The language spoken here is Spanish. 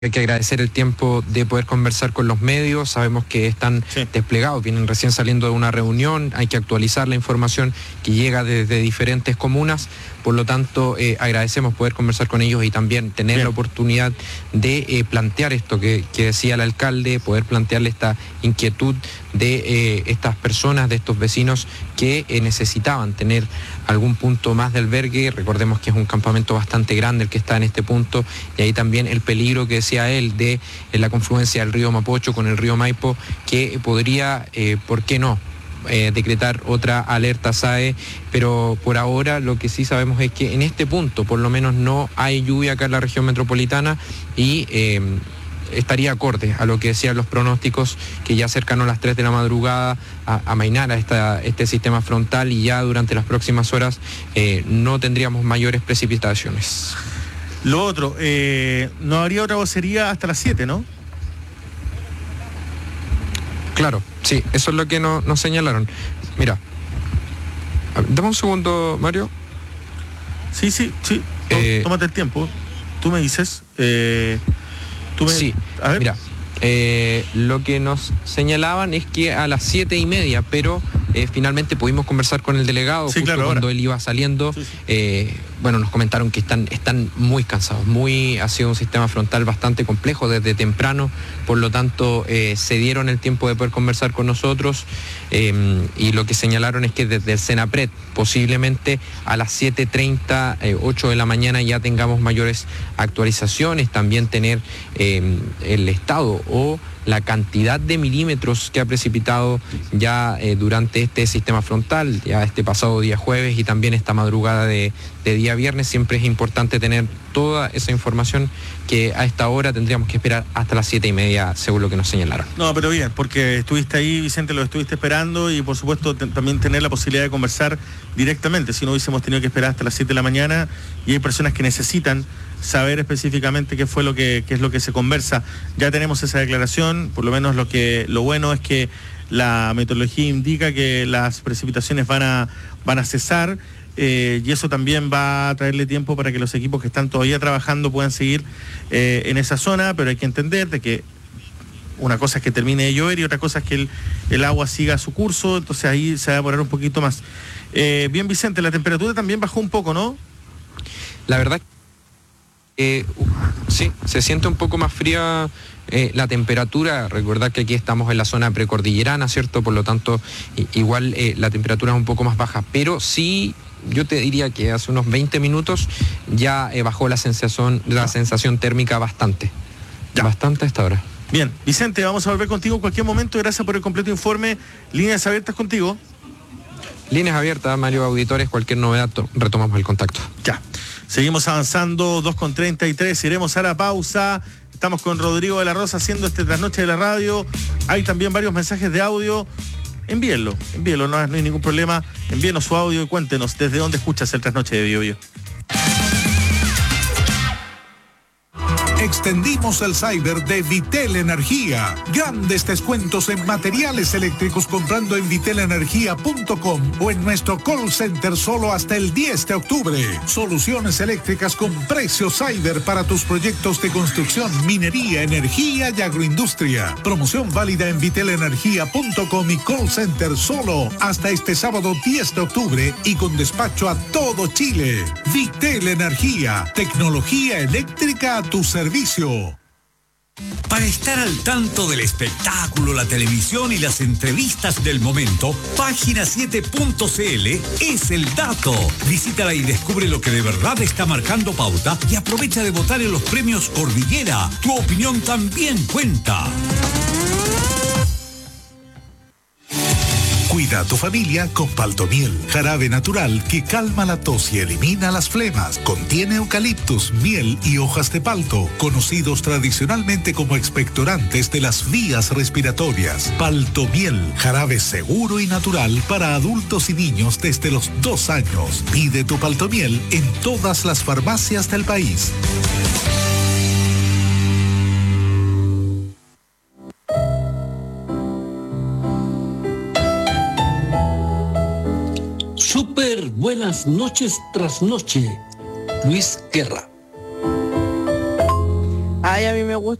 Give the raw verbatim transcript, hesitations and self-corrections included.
Hay que agradecer el tiempo de poder conversar con los medios. Sabemos que están sí. desplegados, vienen recién saliendo de una reunión, hay que actualizar la información que llega desde diferentes comunas. Por lo tanto, eh, agradecemos poder conversar con ellos y también tener Bien. la oportunidad de eh, plantear esto que, que decía el alcalde, poder plantearle esta inquietud de eh, estas personas, de estos vecinos que eh, necesitaban tener algún punto más de albergue. Recordemos que es un campamento bastante grande el que está en este punto, y ahí también el peligro que decía él de eh, la confluencia del río Mapocho con el río Maipo, que podría, eh, ¿por qué no?, Eh, decretar otra alerta S A E, pero por ahora lo que sí sabemos es que en este punto por lo menos no hay lluvia acá en la región metropolitana y eh, estaría acorde a lo que decían los pronósticos, que ya cercano a las tres de la madrugada a, amainar a esta, este sistema frontal, y ya durante las próximas horas eh, no tendríamos mayores precipitaciones. Lo otro, eh, no habría otra vocería hasta las siete, ¿no? Claro, sí, eso es lo que no, nos señalaron. Mira, dame un segundo, Mario. Sí, sí, sí, eh, tómate el tiempo. Tú me dices. Eh, tú me... Sí, a ver. Mira, eh, lo que nos señalaban es que a las siete y media, pero eh, finalmente pudimos conversar con el delegado sí, justo claro, cuando ahora. él iba saliendo. Sí, sí. Eh, bueno, nos comentaron que están, están muy cansados, muy, ha sido un sistema frontal bastante complejo desde temprano, por lo tanto eh, se dieron el tiempo de poder conversar con nosotros, eh, y lo que señalaron es que desde el Senapred posiblemente a las siete treinta, eh, ocho de la mañana ya tengamos mayores actualizaciones, también tener eh, el estado o la cantidad de milímetros que ha precipitado ya eh, durante este sistema frontal, ya este pasado día jueves y también esta madrugada de, de día viernes. Siempre es importante tener toda esa información, que a esta hora tendríamos que esperar hasta las siete y media, según lo que nos señalaron. No, pero bien, porque estuviste ahí, Vicente, lo estuviste esperando, y por supuesto t- también tener la posibilidad de conversar directamente. Si no hubiésemos tenido que esperar hasta las siete de la mañana, y hay personas que necesitan saber específicamente qué fue lo que qué es lo que se conversa. Ya tenemos esa declaración, por lo menos lo que lo bueno es que la meteorología indica que las precipitaciones van a van a cesar, eh, y eso también va a traerle tiempo para que los equipos que están todavía trabajando puedan seguir eh, en esa zona, pero hay que entender de que una cosa es que termine de llover y otra cosa es que el, el agua siga su curso, entonces ahí se va a demorar un poquito más. Eh, bien, Vicente, la temperatura también bajó un poco, ¿no? La verdad Eh, sí, se siente un poco más fría eh, la temperatura. Recordad que aquí estamos en la zona precordillerana, ¿cierto? Por lo tanto, i- igual eh, la temperatura es un poco más baja, pero sí, yo te diría que hace unos veinte minutos ya eh, bajó la sensación, la sensación térmica bastante, ya. bastante a esta hora. Bien, Vicente, vamos a volver contigo en cualquier momento. Gracias por el completo informe. Líneas abiertas contigo. Líneas abiertas, Mario, auditores, cualquier novedad, to- retomamos el contacto. Ya. Seguimos avanzando, dos con treinta y tres, iremos a la pausa. Estamos con Rodrigo de la Rosa haciendo este trasnoche de la radio. Hay también varios mensajes de audio. Envíenlo, envíenlo, no, no hay ningún problema. Envíenos su audio y cuéntenos desde dónde escuchas el trasnoche de Bio Bio. Extendimos el cyber de Vitel Energía. Grandes descuentos en materiales eléctricos comprando en vitel energía punto com o en nuestro call center solo hasta el diez de octubre. Soluciones eléctricas con precios cyber para tus proyectos de construcción, minería, energía y agroindustria. Promoción válida en vitel energía punto com y call center solo hasta este sábado diez de octubre y con despacho a todo Chile. Vitel Energía, tecnología eléctrica a tu servicio. Para estar al tanto del espectáculo, la televisión y las entrevistas del momento, página siete punto c l es el dato. Visítala y descubre lo que de verdad está marcando pauta, y aprovecha de votar en los premios Cordillera. Tu opinión también cuenta. Cuida a tu familia con Paltomiel, jarabe natural que calma la tos y elimina las flemas. Contiene eucaliptus, miel y hojas de palto, conocidos tradicionalmente como expectorantes de las vías respiratorias. Paltomiel, jarabe seguro y natural para adultos y niños desde los dos años. Pide tu Paltomiel en todas las farmacias del país. Súper buenas noches tras noche. Luis Guerra. Ay, Ay, a mí me gusta